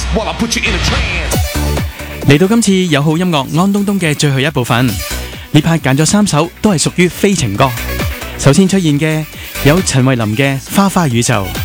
while I put you in a trance。 嚟到今次有好音樂安東東嘅最後一部分，呢 part 揀咗3首都係屬於非情歌。首先出現嘅有陳慧琳嘅《花花宇宙》。